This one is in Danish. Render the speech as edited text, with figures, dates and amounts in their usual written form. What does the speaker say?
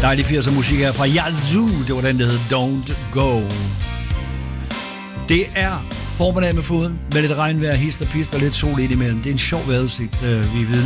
Dejlig 80'er musik her fra Yazoo. Det var den, der hed Don't Go. Det er formiddag med foden, med lidt regnvejr, hist og pist og lidt sol ind imellem. Det er en sjov vejrudsigt, vi er vidne